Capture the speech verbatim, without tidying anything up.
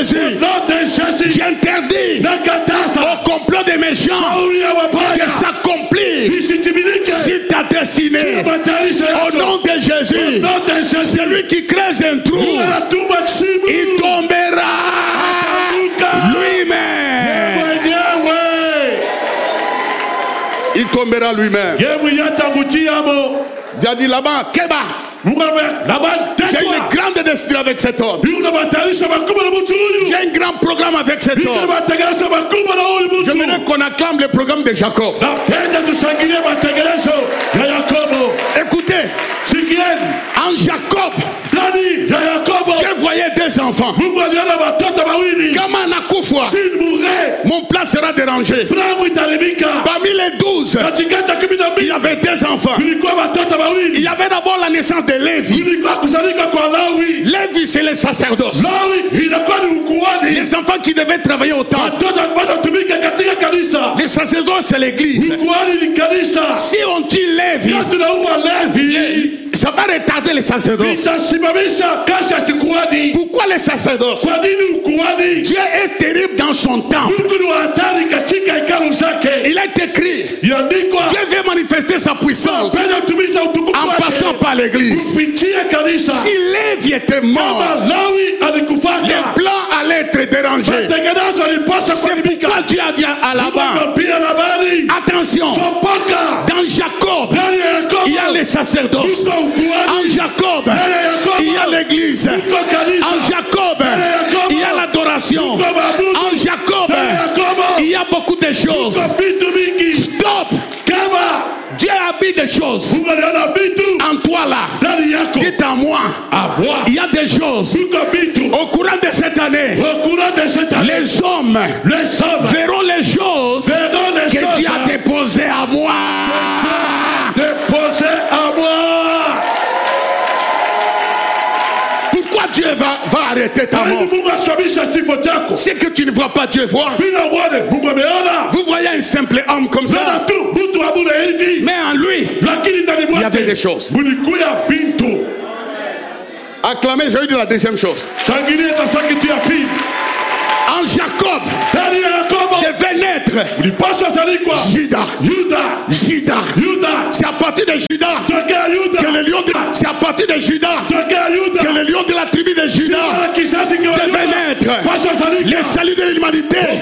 Jésus, j'interdis au complot des méchants de s'accomplir sur ta destinée. Au nom de Jésus, celui qui creuse un trou, il tombera lui-même. Il tombera lui-même. J'ai dit là-bas, Keba. J'ai une grande destinée avec cet homme. J'ai un grand programme avec cet homme. J'aimerais qu'on acclame le programme de Jacob. Écoutez, en Jacob, je voyais deux enfants. Comme en Akufwa, mon plan sera dérangé. Parmi les douze, il y avait deux enfants. Il y avait d'abord la naissance de Lévi. Lévi, c'est le sacerdoce. Les enfants qui devaient travailler au temple. Les sacerdoces, c'est l'église. Si on tue Lévi, ça va retarder les sacerdoces. Pourquoi les sacerdoces? Dieu est terrible dans son temps. Il est écrit, Dieu veut manifester sa puissance en passant par l'église. Si Lévi était mort, le plan allait être dérangé. C'est pourquoi Dieu a dit à Laban, attention, dans Jacob, il y a les sacerdoces. En Jacob, il y a l'église. En Jacob, il y a l'adoration. En Jacob, il y a beaucoup de choses. Stop! Dieu habite des choses en toi là. Dites à moi, il y a des choses au courant de cette année. Les hommes verront les choses que Dieu a déposées à moi. Déposées à moi. Pourquoi Dieu va, va arrêter ta mort? C'est que tu ne vois pas Dieu voir. Vous voyez un simple homme comme ça, mais en lui il y avait des choses. Acclamez, je vais dire la deuxième chose. En Jacob devait naître Judas. Judas. C'est à partir de Judas que le lion de, c'est à partir de Judas que le lion de la tribu de Judas devait naître. Le salut de l'humanité